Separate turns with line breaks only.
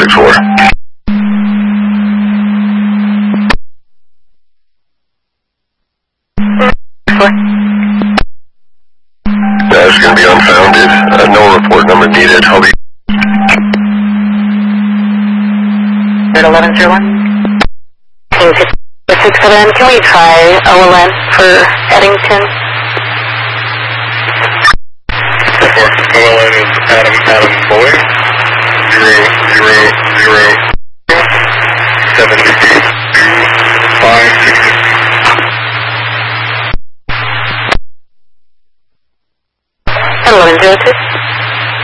1164. That's going to be unfounded. No report number needed. I'll be
1101. 667, can we try OLN for Eddington?
OLN is Adam Boy, 000 752 560.
And 1102.